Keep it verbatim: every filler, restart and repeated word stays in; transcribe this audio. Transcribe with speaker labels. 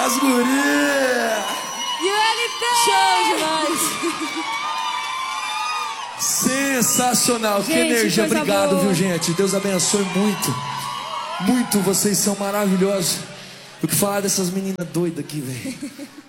Speaker 1: as gurias!
Speaker 2: E o L T! Show demais!
Speaker 1: Sensacional,
Speaker 2: Gente,
Speaker 1: que energia,
Speaker 2: coisa
Speaker 1: obrigado,
Speaker 2: boa.
Speaker 1: viu, gente? Deus abençoe muito. Muito, vocês são maravilhosos. O que falar dessas meninas doidas aqui, velho?